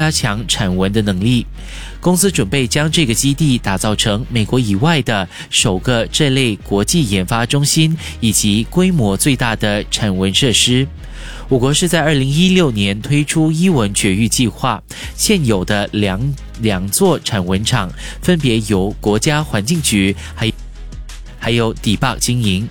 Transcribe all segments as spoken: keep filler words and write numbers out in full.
加强产文的能力。公司准备将这个基地打造成美国以外的首个这类国际研发中心，以及规模最大的产文设施。我国是在二零一六年推出伊蚊绝育计划，现有的两两座产蚊场分别由国家环境局还还有底坝经营。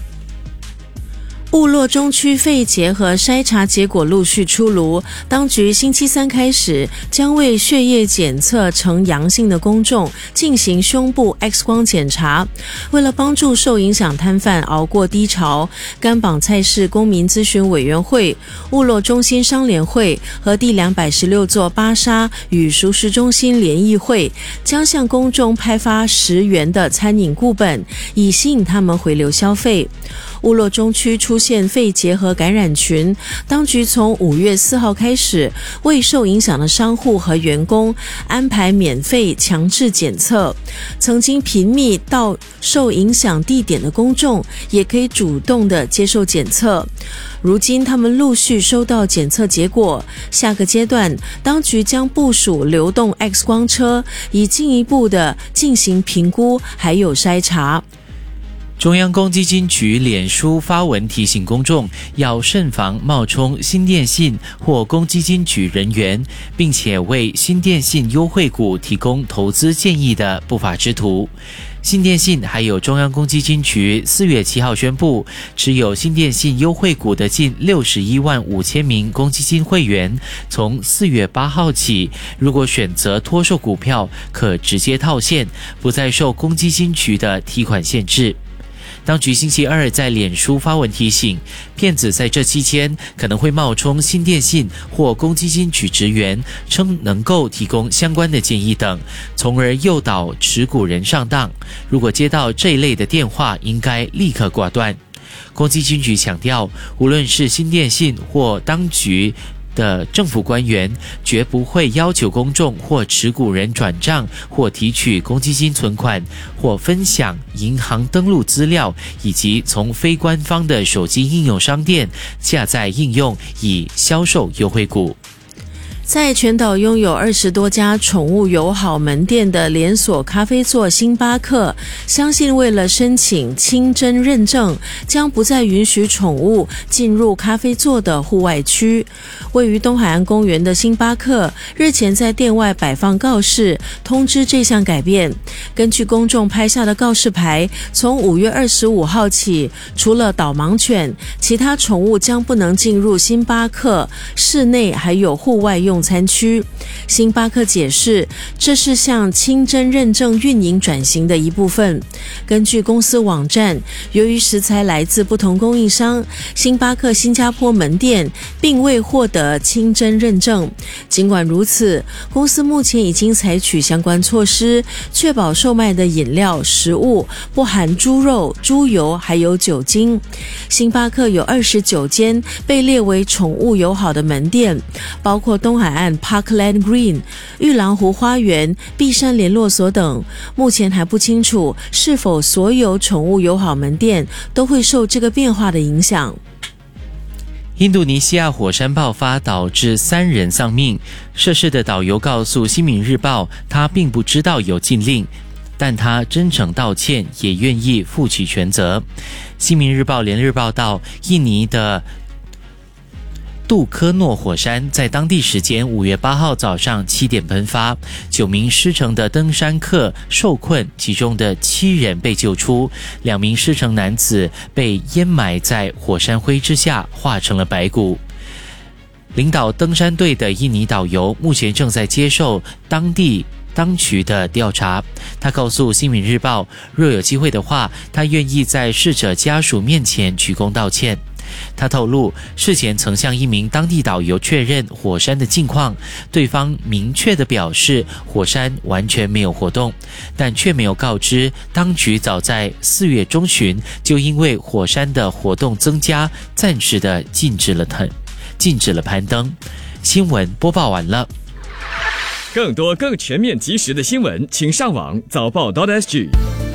部落中区肺结核筛查结果陆续出炉，当局星期三开始将为血液检测呈阳性的公众进行胸部 X 光检查。为了帮助受影响摊贩熬过低潮，甘榜菜市公民咨询委员会、部落中心商联会和第两百十六座巴沙与熟食中心联谊会将向公众派发十元的餐饮顾本，以吸引他们回流消费。乌洛中区出现肺结核感染群，当局从五月四号开始为受影响的商户和员工安排免费强制检测。曾经频密到受影响地点的公众也可以主动的接受检测。如今他们陆续收到检测结果，下个阶段当局将部署流动 X 光车，以进一步的进行评估还有筛查。 中央公积金局脸书发文提醒公众要慎防冒充新电信或公积金局人员，并且为新电信优惠股提供投资建议的不法之徒。新电信还有中央公积金局四月七号宣布，持有新电信优惠股的近六十一万五千名公积金会员，从四月八号起，如果选择脱售股票，可直接套现，不再受公积金局的提款限制。当局星期二在脸书发文提醒，骗子在这期间可能会冒充新电信或公积金局职员，称能够提供相关的建议等，从而诱导持股人上当。如果接到这一类的电话，应该立刻挂断。公积金局强调，无论是新电信或当局的政府官员，绝不会要求公众或持股人转账或提取公积金存款，或分享银行登录资料，以及从非官方的手机应用商店下载应用以销售优惠股。 在全岛拥有二十多家宠物友好门店的连锁咖啡座星巴克，相信为了申请清真认证，将不再允许宠物进入咖啡座的户外区。位于东海岸公园的星巴克日前在店外摆放告示，通知这项改变。根据公众拍下的告示牌，从五月二十五号起，除了导盲犬，其他宠物将不能进入星巴克室内还有户外用餐区。星巴克解释，这是向清真认证运营转型的一部分。根据公司网站，由于食材来自不同供应商，星巴克新加坡门店并未获得清真认证。尽管如此，公司目前已经采取相关措施，确保售卖的饮料、食物不含猪肉、猪油还有酒精。星巴克有二十九间被列为宠物友好的门店，包括东海岸 Parkland Green、玉郎湖花园、碧山联络所等。目前还不清楚是否所有宠物友好门店都会受这个变化的影响。 印度尼西亚火山爆发导致三人丧命，涉事的导游告诉新民日报，他并不知道有禁令，但他真诚道歉，也愿意负起全责。新民日报连日报道，印尼的杜科诺火山在当地时间五月八号早上七点喷发，九名失程的登山客受困，其中的七人被救出，两名失程男子被淹埋在火山灰之下，化成了白骨。领导登山队的印尼导游目前正在接受当地当局的调查。他告诉新民日报，若有机会的话，他愿意在逝者家属面前鞠躬道歉。他透露，事前曾向一名当地导游确认火山的近况，对方明确地表示火山完全没有活动，但却没有告知当局早在四月中旬就因为火山的活动增加，暂时的禁止了攀禁止了攀登。新闻播报完了。 更多更全面及时的新闻，请上网早报 .sg。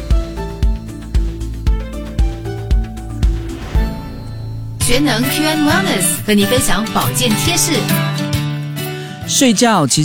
全能 Q and Wellness 和你分享保健贴士。 睡觉其实